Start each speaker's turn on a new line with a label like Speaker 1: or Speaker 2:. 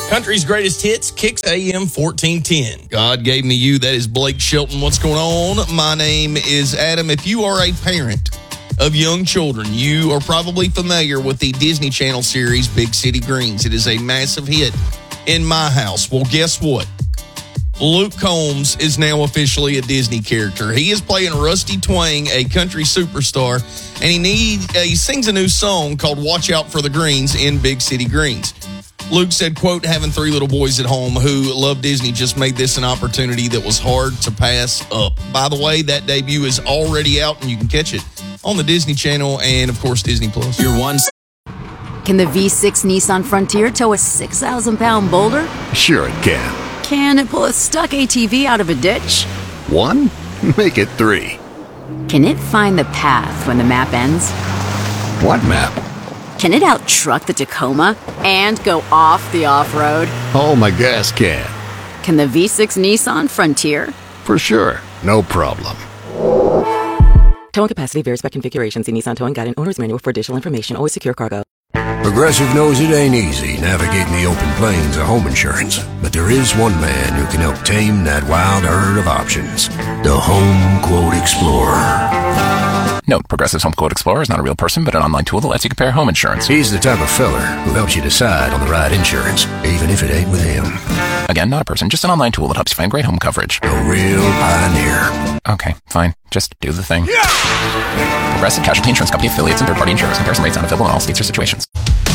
Speaker 1: Country's greatest hits, Kicks AM 1410. God gave me you. That is Blake Shelton. What's going on? My name is Adam. If you are a parent of young children, you are probably familiar with the Disney Channel series Big City Greens. It is a massive hit in my house. Well, guess what? Luke Combs is now officially a Disney character. He is playing Rusty Twang, a country superstar, and he sings a new song called Watch Out for the Greens in Big City Greens. Luke said, quote, having 3 little boys at home who love Disney just made this an opportunity that was hard to pass up. By the way, that debut is already out, and you can catch it on the Disney Channel and, of course, Disney+.
Speaker 2: Your one.
Speaker 3: Can the V6 Nissan Frontier tow a 6,000-pound boulder?
Speaker 4: Sure it can.
Speaker 3: Can it pull a stuck ATV out of a ditch?
Speaker 4: 1? Make it 3.
Speaker 3: Can it find the path when the map ends?
Speaker 4: What map?
Speaker 3: Can it out-truck the Tacoma and go off the off-road?
Speaker 4: Oh, my gas can.
Speaker 3: Can the V6 Nissan Frontier?
Speaker 4: For sure. No problem.
Speaker 5: Towing capacity varies by configuration. See Nissan Towing Guide and Owner's Manual for additional information. Always secure cargo.
Speaker 6: Progressive knows it ain't easy navigating the open plains of home insurance, but there is one man who can help tame that wild herd of options. The Home Quote Explorer.
Speaker 7: Note, Progressive's Home Quote Explorer is not a real person, but an online tool that lets you compare home insurance.
Speaker 6: He's the type of feller who helps you decide on the right insurance, even if it ain't with him.
Speaker 7: Again, not a person, just an online tool that helps you find great home coverage.
Speaker 6: A real pioneer.
Speaker 7: Okay, fine. Just do the thing. Progressive Casualty Insurance Company affiliates and third-party insurers. Comparison rates not available in all states or situations.